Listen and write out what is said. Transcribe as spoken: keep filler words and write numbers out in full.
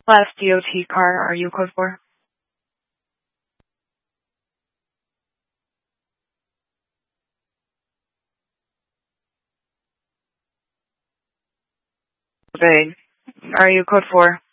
Last D O T car are you code for? Vague. Are you code for?